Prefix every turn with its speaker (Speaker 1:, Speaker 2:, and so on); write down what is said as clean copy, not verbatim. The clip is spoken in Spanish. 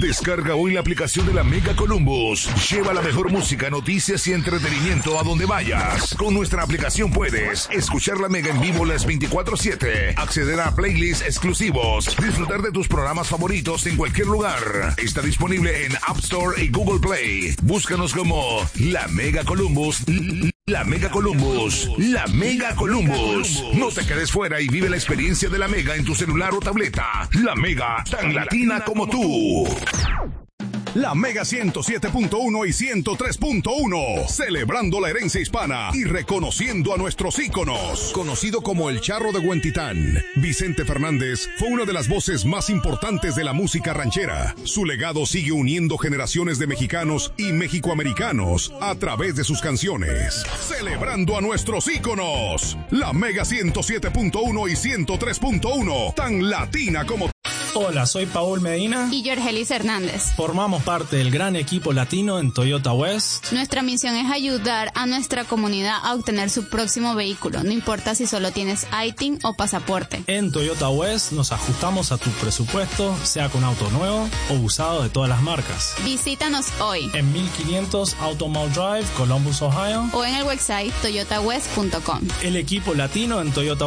Speaker 1: Descarga hoy la aplicación de la Mega Columbus. Lleva la mejor música, noticias y entretenimiento a donde vayas. Con nuestra aplicación puedes escuchar la Mega en vivo las 24/7, acceder a playlists exclusivos, disfrutar de tus programas favoritos en cualquier lugar. Está disponible en App Store y Google Play. Búscanos como La Mega Columbus. La Mega Columbus. La Mega Columbus. No te quedes fuera y vive la experiencia de la Mega en tu celular o tableta. La Mega, tan latina como tú.
Speaker 2: La Mega 107.1 y 103.1, celebrando la herencia hispana y reconociendo a nuestros íconos. Conocido como el Charro de Huentitán, Vicente Fernández fue una de las voces más importantes de la música ranchera. Su legado sigue uniendo generaciones de mexicanos y mexicoamericanos a través de sus canciones. Celebrando a nuestros íconos. La Mega 107.1 y 103.1, tan latina como...
Speaker 3: Hola, soy Paul Medina
Speaker 4: y Yorgelis Hernández.
Speaker 3: Formamos parte del gran equipo latino en Toyota West.
Speaker 4: Nuestra misión es ayudar a nuestra comunidad a obtener su próximo vehículo, no importa si solo tienes ITIN o pasaporte.
Speaker 3: En Toyota West nos ajustamos a tu presupuesto, sea con auto nuevo o usado de todas las marcas.
Speaker 4: Visítanos hoy
Speaker 3: en 1500 Automall Drive, Columbus, Ohio,
Speaker 4: o en el website toyotawest.com.
Speaker 3: El equipo latino en Toyota